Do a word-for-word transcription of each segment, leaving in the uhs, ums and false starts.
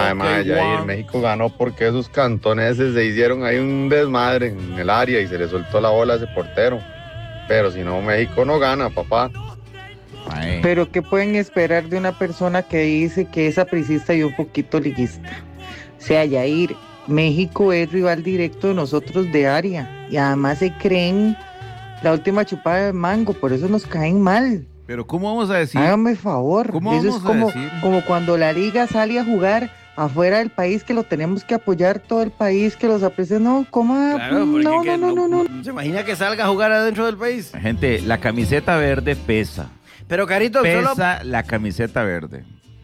Mae, mae, Yair, México ganó porque esos cantoneses se hicieron ahí un desmadre en el área y se le soltó la bola a ese portero. Pero si no, México no gana, papá. Mae. Pero ¿qué pueden esperar de una persona que dice que es apricista y un poquito liguista? O sea, Yair, México es rival directo de nosotros de área y además se creen la última chupada de mango, por eso nos caen mal. Pero ¿cómo vamos a decir? Hágame favor, ¿Cómo eso es vamos a como, decir? como cuando la liga sale a jugar afuera del país, que lo tenemos que apoyar todo el país, que los aprecia. No, ¿cómo? Claro, porque no, que no, no, no, no. ¿Se imagina que salga a jugar adentro del país? Gente, la camiseta verde pesa. Pero Carito, solo... Pesa la camiseta verde.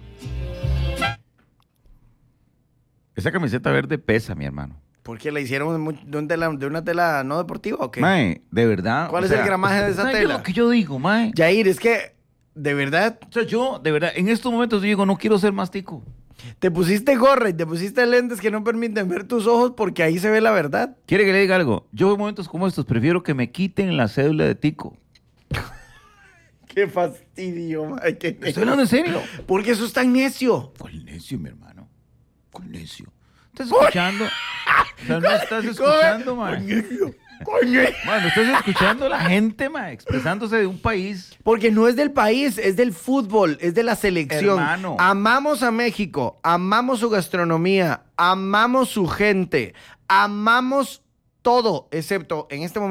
Esa camiseta verde pesa, mi hermano. ¿Por qué la hicieron de, muy- de un tela- de una tela no deportiva o qué? Mae, de verdad. ¿Cuál o es el sea, gramaje de esa ¿sabe qué tela? es lo que yo digo, mae? Yair, es que, de verdad, O sea, yo, de verdad, en estos momentos yo digo, no quiero ser más tico. te pusiste gorra y te pusiste lentes que no permiten ver tus ojos porque ahí se ve la verdad. ¿Quiere que le diga algo? Yo en momentos como estos prefiero que me quiten la cédula de tico. Qué fastidio, mae. qué- Estoy hablando en serio. ¿Por qué sos tan necio? ¿Cuál necio, mi hermano? ¿Cuál necio? ¿Estás escuchando? O sea, no estás escuchando, mae. Coño. Mae, no estás escuchando a la gente, mae, expresándose de un país. Porque no es del país, es del fútbol, es de la selección. Hermano. Amamos a México, amamos su gastronomía, amamos su gente, amamos todo, excepto en este momento.